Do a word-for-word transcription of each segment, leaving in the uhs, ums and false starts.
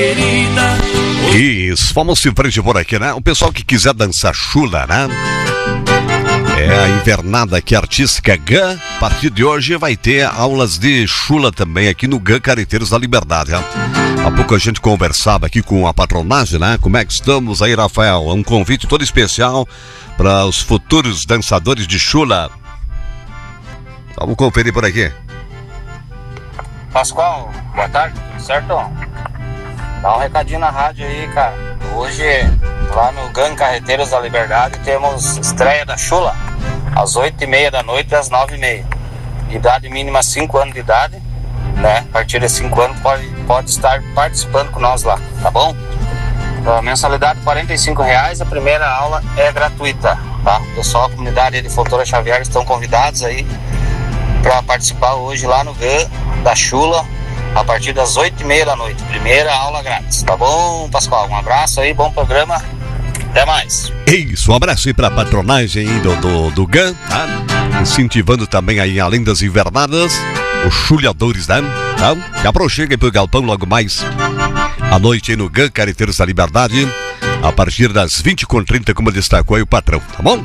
Isso, vamos em frente por aqui, né? O pessoal que quiser dançar chula, né? É a invernada aqui artística G A. A partir de hoje vai ter aulas de chula também aqui no G A Carreteiros da Liberdade, né? Há pouco a gente conversava aqui com a patronagem, né? Como é que estamos aí, Rafael? Um convite todo especial para os futuros dançadores de chula. Vamos conferir por aqui. Pascoal, boa tarde, tudo certo? Dá um recadinho na rádio aí, cara. Hoje, lá no G A Carreteiros da Liberdade, temos estreia da chula, às oito e meia da noite e às nove e meia. Idade mínima cinco anos de idade, né? A partir de cinco anos pode, pode estar participando com nós lá, tá bom? A mensalidade quarenta e cinco reais, a primeira aula é gratuita, tá? O pessoal, a comunidade de Fontoura Xavier estão convidados aí para participar hoje lá no G A da chula, a partir das oito e meia da noite. Primeira aula grátis, tá bom, Pascoal? Um abraço aí, bom programa, até mais. Isso, um abraço aí pra patronagem aí do, do, do G A, tá? Incentivando também aí, além das invernadas, os chulhadores, né? Tá? Já aproxima aí pro galpão logo mais à noite aí no G A Carreteiros da Liberdade, a partir das vinte e trinta, como destacou aí o patrão, tá bom?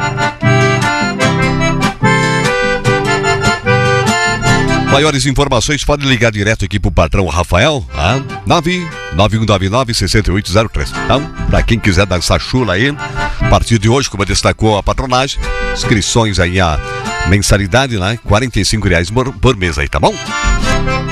Maiores informações, pode ligar direto aqui pro patrão Rafael, tá? nove nove um nove nove seis oito zero três, tá? Pra quem quiser dançar chula aí, a partir de hoje, como destacou a patronagem, inscrições aí, a mensalidade, né? quarenta e cinco reais por, por mês aí, tá bom?